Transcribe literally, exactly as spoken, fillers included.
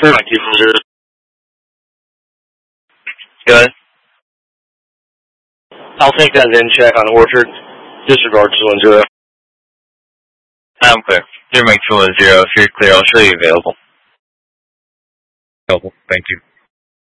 Sure. Mike two one zero. Go ahead. I'll take that then check on Orchard. Disregard two one zero. I'm clear. Zero Mike two one zero. If you're clear, I'll show you available. Available. Thank you.